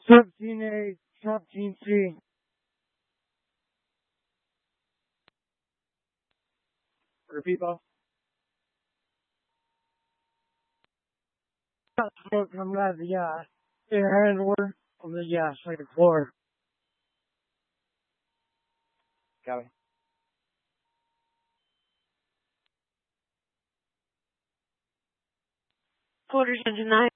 17A, 17C. Repeat, boss. Got smoke coming out of the air handler on the second floor. Copy. Quarters engine 9.